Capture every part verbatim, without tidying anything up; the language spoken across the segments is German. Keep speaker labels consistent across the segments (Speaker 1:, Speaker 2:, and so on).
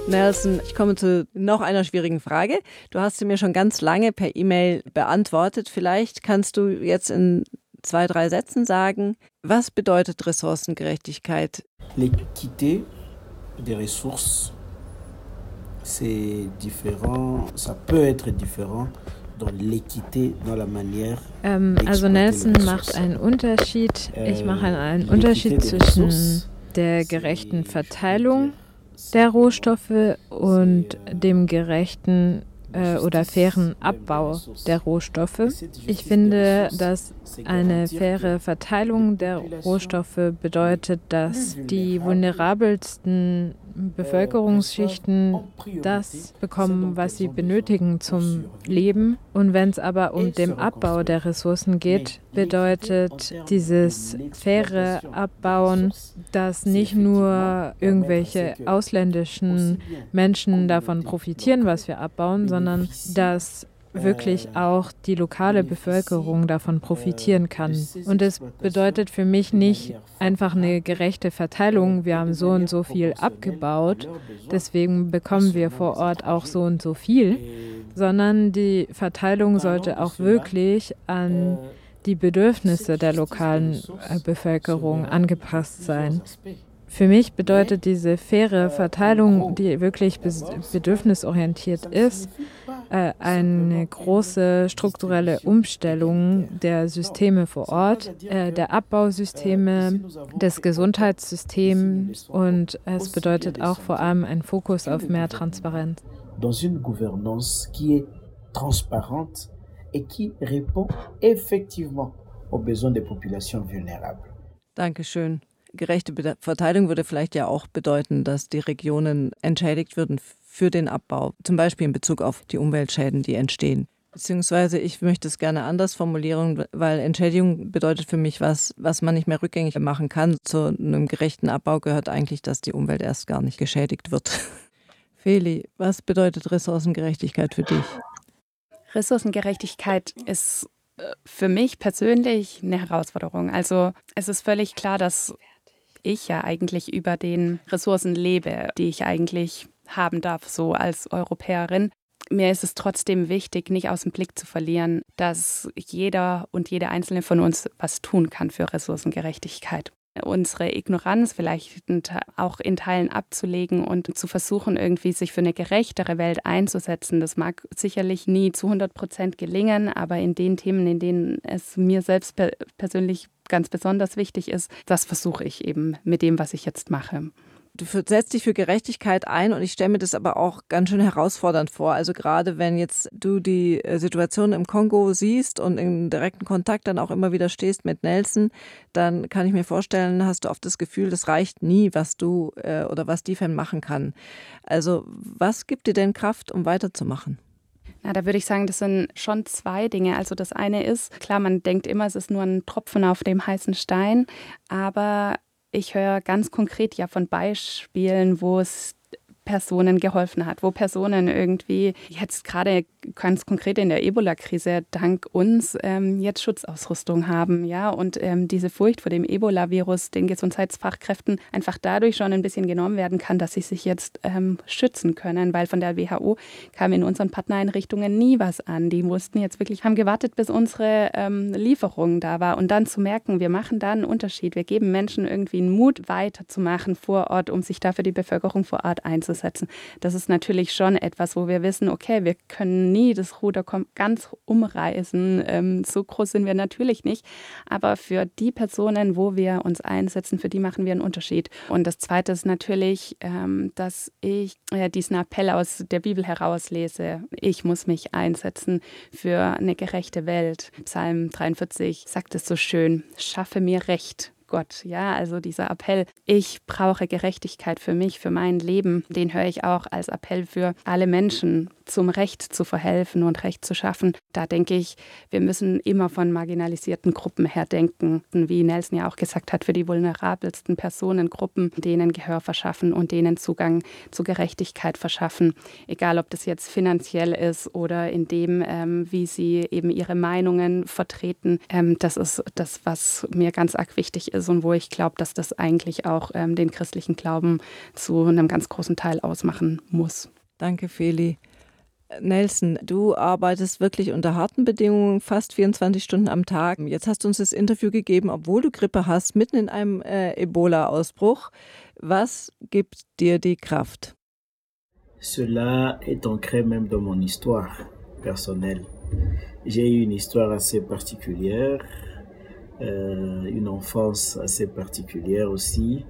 Speaker 1: Nelson, ich komme zu noch einer schwierigen Frage. Du hast sie mir schon ganz lange per E-Mail beantwortet. Vielleicht kannst du jetzt in zwei, drei Sätzen sagen, was bedeutet Ressourcengerechtigkeit?
Speaker 2: L'équité des ressources, c'est différent, ça peut être différent dans l'équité, dans la manière.
Speaker 3: Ähm, also Nelson macht einen Unterschied. Ich mache einen Unterschied zwischen der gerechten Verteilung der Rohstoffe und dem gerechten äh, oder fairen Abbau der Rohstoffe. Ich finde, dass eine faire Verteilung der Rohstoffe bedeutet, dass die vulnerabelsten Bevölkerungsschichten das bekommen, was sie benötigen zum Leben. Und wenn es aber um den Abbau der Ressourcen geht, bedeutet dieses faire Abbauen, dass nicht nur irgendwelche ausländischen Menschen davon profitieren, was wir abbauen, sondern dass wirklich auch die lokale Bevölkerung davon profitieren kann. Und es bedeutet für mich nicht einfach eine gerechte Verteilung, wir haben so und so viel abgebaut, deswegen bekommen wir vor Ort auch so und so viel, sondern die Verteilung sollte auch wirklich an die Bedürfnisse der lokalen Bevölkerung angepasst sein. Für mich bedeutet diese faire Verteilung, die wirklich bedürfnisorientiert ist, äh, eine große strukturelle Umstellung der Systeme vor Ort, äh, der Abbausysteme, des Gesundheitssystems und es bedeutet auch vor allem einen Fokus auf mehr Transparenz.
Speaker 2: Dans une gouvernance qui est transparente et qui répond effectivement aux besoins des populations vulnérables.
Speaker 1: Dankeschön. Gerechte Verteilung würde vielleicht ja auch bedeuten, dass die Regionen entschädigt würden für den Abbau, zum Beispiel in Bezug auf die Umweltschäden, die entstehen. Beziehungsweise ich möchte es gerne anders formulieren, weil Entschädigung bedeutet für mich was, was man nicht mehr rückgängig machen kann. Zu einem gerechten Abbau gehört eigentlich, dass die Umwelt erst gar nicht geschädigt wird. Feli, was bedeutet Ressourcengerechtigkeit für dich?
Speaker 4: Ressourcengerechtigkeit ist für mich persönlich eine Herausforderung. Also es ist völlig klar, dass ich ja eigentlich über den Ressourcen lebe, die ich eigentlich haben darf, so als Europäerin. Mir ist es trotzdem wichtig, nicht aus dem Blick zu verlieren, dass jeder und jede Einzelne von uns was tun kann für Ressourcengerechtigkeit. Unsere Ignoranz vielleicht auch in Teilen abzulegen und zu versuchen, irgendwie sich für eine gerechtere Welt einzusetzen. Das mag sicherlich nie zu hundert Prozent gelingen, aber in den Themen, in denen es mir selbst per- persönlich ganz besonders wichtig ist, das versuche ich eben mit dem, was ich jetzt mache.
Speaker 1: Du setzt dich für Gerechtigkeit ein und ich stelle mir das aber auch ganz schön herausfordernd vor. Also gerade wenn jetzt du die Situation im Kongo siehst und in direkten Kontakt dann auch immer wieder stehst mit Nelson, dann kann ich mir vorstellen, hast du oft das Gefühl, das reicht nie, was du äh, oder was D F E M machen kann. Also was gibt dir denn Kraft, um weiterzumachen?
Speaker 4: Na, da würde ich sagen, das sind schon zwei Dinge. Also das eine ist, klar, man denkt immer, es ist nur ein Tropfen auf dem heißen Stein, aber ich höre ganz konkret ja von Beispielen, wo es Personen geholfen hat, wo Personen irgendwie jetzt gerade ganz konkret in der Ebola-Krise dank uns ähm, jetzt Schutzausrüstung haben, ja, und ähm, diese Furcht vor dem Ebola-Virus den Gesundheitsfachkräften einfach dadurch schon ein bisschen genommen werden kann, dass sie sich jetzt ähm, schützen können, weil von der W H O kam in unseren Partnereinrichtungen nie was an. Die mussten jetzt wirklich, haben gewartet, bis unsere ähm, Lieferung da war und dann zu merken, wir machen da einen Unterschied, wir geben Menschen irgendwie einen Mut weiterzumachen vor Ort, um sich da für die Bevölkerung vor Ort einzusetzen. Das ist natürlich schon etwas, wo wir wissen, okay, wir können nie das Ruder ganz umreißen. Ähm, so groß sind wir natürlich nicht. Aber für die Personen, wo wir uns einsetzen, für die machen wir einen Unterschied. Und das Zweite ist natürlich, ähm, dass ich äh, diesen Appell aus der Bibel herauslese. Ich muss mich einsetzen für eine gerechte Welt. Psalm dreiundvierzig sagt es so schön, schaffe mir Recht. Gott, ja, also dieser Appell, ich brauche Gerechtigkeit für mich, für mein Leben, den höre ich auch als Appell für alle Menschen, zum Recht zu verhelfen und Recht zu schaffen. Da denke ich, wir müssen immer von marginalisierten Gruppen her denken, wie Nelson ja auch gesagt hat, für die vulnerabelsten Personengruppen, denen Gehör verschaffen und denen Zugang zu Gerechtigkeit verschaffen, egal ob das jetzt finanziell ist oder in dem, ähm, wie sie eben ihre Meinungen vertreten. Ähm, das ist das, was mir ganz arg wichtig ist. ist und wo ich glaube, dass das eigentlich auch ähm, den christlichen Glauben zu einem ganz großen Teil ausmachen muss.
Speaker 1: Danke, Feli. Nelson, du arbeitest wirklich unter harten Bedingungen, fast vierundzwanzig Stunden am Tag. Jetzt hast du uns das Interview gegeben, obwohl du Grippe hast, mitten in einem äh, Ebola-Ausbruch. Was gibt dir die Kraft?
Speaker 2: Cela est ancré même dans mon histoire personnelle. J'ai eu une histoire assez particulière, euh, une enfance assez particulière aussi.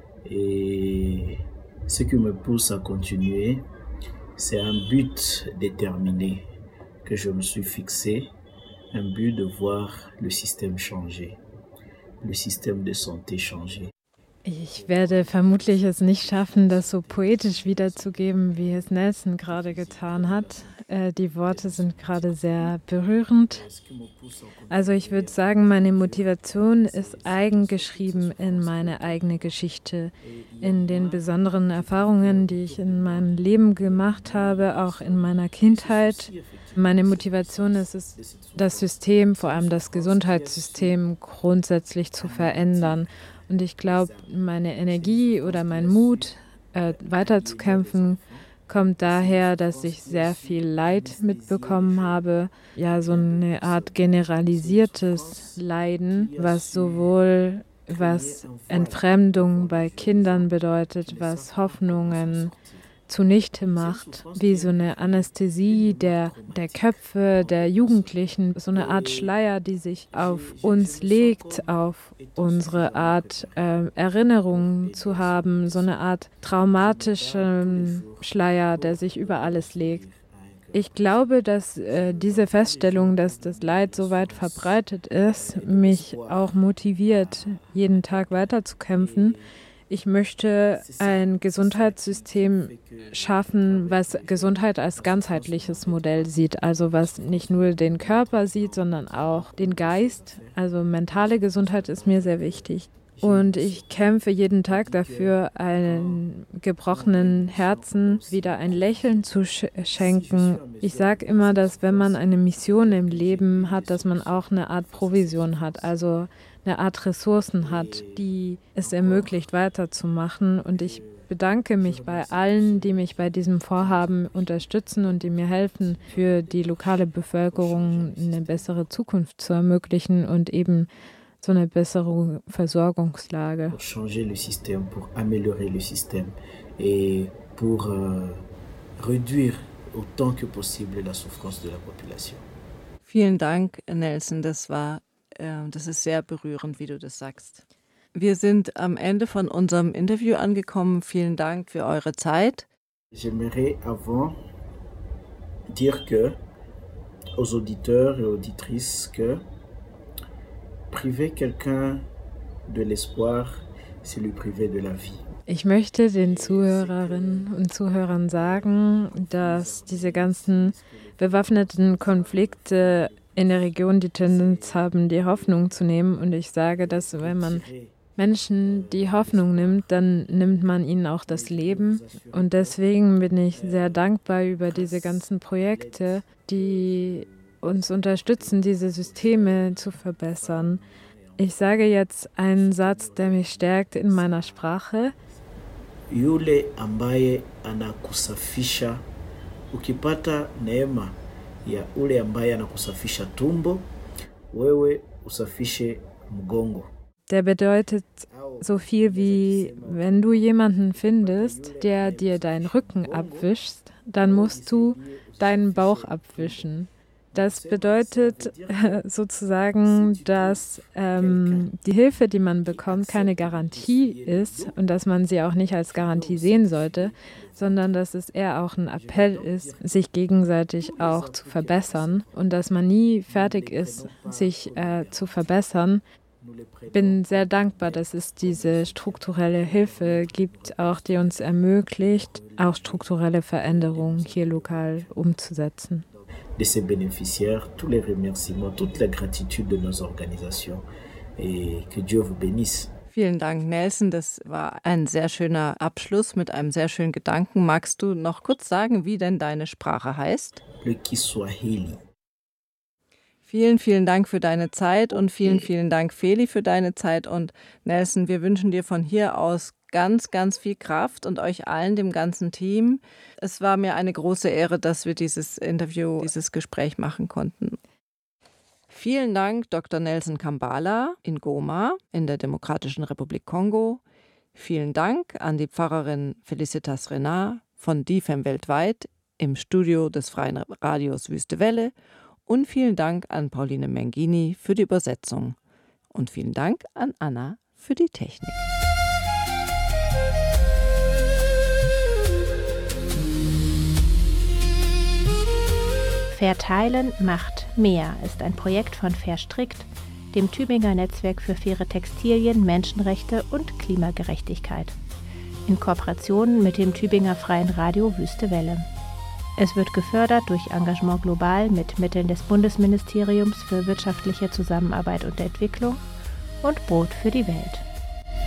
Speaker 2: Et ce qui me pousse à continuer, c'est un but déterminé que je me suis fixé, un but de voir le système changer, le système de santé changer.
Speaker 3: Ich werde vermutlich es nicht schaffen, das so poetisch wiederzugeben, wie es Nelson gerade getan hat. Äh, die Worte sind gerade sehr berührend. Also ich würde sagen, meine Motivation ist eigengeschrieben in meine eigene Geschichte, in den besonderen Erfahrungen, die ich in meinem Leben gemacht habe, auch in meiner Kindheit. Meine Motivation ist es, das System, vor allem das Gesundheitssystem, grundsätzlich zu verändern. Und ich glaube, meine Energie oder mein Mut, äh, weiterzukämpfen, kommt daher, dass ich sehr viel Leid mitbekommen habe. Ja, so eine Art generalisiertes Leiden, was sowohl was Entfremdung bei Kindern bedeutet, was Hoffnungen zunichte macht, wie so eine Anästhesie der, der Köpfe der Jugendlichen, so eine Art Schleier, die sich auf uns legt, auf unsere Art äh, Erinnerungen zu haben, so eine Art traumatischen Schleier, der sich über alles legt. Ich glaube, dass äh, diese Feststellung, dass das Leid so weit verbreitet ist, mich auch motiviert, jeden Tag weiterzukämpfen. Ich möchte ein Gesundheitssystem schaffen, was Gesundheit als ganzheitliches Modell sieht, also was nicht nur den Körper sieht, sondern auch den Geist. Also mentale Gesundheit ist mir sehr wichtig. Und ich kämpfe jeden Tag dafür, einem gebrochenen Herzen wieder ein Lächeln zu sch- schenken. Ich sage immer, dass wenn man eine Mission im Leben hat, dass man auch eine Art Provision hat, also eine Art Ressourcen hat, die es ermöglicht, weiterzumachen. Und ich bedanke mich bei allen, die mich bei diesem Vorhaben unterstützen und die mir helfen, für die lokale Bevölkerung eine bessere Zukunft zu ermöglichen und eben so eine bessere Versorgungslage.
Speaker 2: Pour changer le système, pour améliorer le système et pour euh, réduire autant que possible la souffrance de la population.
Speaker 1: Vielen Dank, Nelson. Das war, äh, das ist sehr berührend, wie du das sagst. Wir sind am Ende von unserem Interview angekommen. Vielen Dank für eure Zeit.
Speaker 2: J'aimerais avant dire que aux auditeurs et auditrices que priver quelqu'un de l'espoir, c'est lui priver de la vie.
Speaker 3: Ich möchte den Zuhörerinnen und Zuhörern sagen, dass diese ganzen bewaffneten Konflikte in der Region die Tendenz haben, die Hoffnung zu nehmen. Und ich sage, dass wenn man Menschen die Hoffnung nimmt, dann nimmt man ihnen auch das Leben. Und deswegen bin ich sehr dankbar über diese ganzen Projekte, die uns unterstützen, diese Systeme zu verbessern. Ich sage jetzt einen Satz, der mich stärkt in meiner Sprache.
Speaker 2: Yule ambaye anakusafisha, ukipata neema ya ule ambaye anakusafisha tumbo, wewe usafishe mgongo.
Speaker 3: Der bedeutet so viel wie, wenn du jemanden findest, der dir deinen Rücken abwischt, dann musst du deinen Bauch abwischen. Das bedeutet sozusagen, dass ähm, die Hilfe, die man bekommt, keine Garantie ist und dass man sie auch nicht als Garantie sehen sollte, sondern dass es eher auch ein Appell ist, sich gegenseitig auch zu verbessern und dass man nie fertig ist, sich äh, zu verbessern. Ich bin sehr dankbar, dass es diese strukturelle Hilfe gibt, auch die uns ermöglicht, auch strukturelle Veränderungen hier lokal umzusetzen.
Speaker 2: De ces bénéficiaires, tous les remerciements, toute la gratitude de nos organisations et que Dieu vous bénisse.
Speaker 1: Vielen Dank, Nelson. Das war ein sehr schöner Abschluss mit einem sehr schönen Gedanken. Magst du noch kurz sagen, wie denn deine Sprache heißt?
Speaker 2: Le Kiswahili.
Speaker 1: Vielen, vielen Dank für deine Zeit und vielen, vielen Dank, Feli, für deine Zeit. Und Nelson, wir wünschen dir von hier aus ganz, ganz viel Kraft und euch allen, dem ganzen Team. Es war mir eine große Ehre, dass wir dieses Interview, dieses Gespräch machen konnten. Vielen Dank, Doktor Nelson Kambala in Goma in der Demokratischen Republik Kongo. Vielen Dank an die Pfarrerin Felicitas Renard von D I F E M weltweit im Studio des Freien Radios Wüste Welle. Und vielen Dank an Pauline Mengini für die Übersetzung. Und vielen Dank an Anna für die Technik.
Speaker 5: Verteilen macht mehr ist ein Projekt von Verstrickt, dem Tübinger Netzwerk für faire Textilien, Menschenrechte und Klimagerechtigkeit. In Kooperation mit dem Tübinger Freien Radio Wüste Welle. Es wird gefördert durch Engagement Global mit Mitteln des Bundesministeriums für wirtschaftliche Zusammenarbeit und Entwicklung und Brot für die Welt.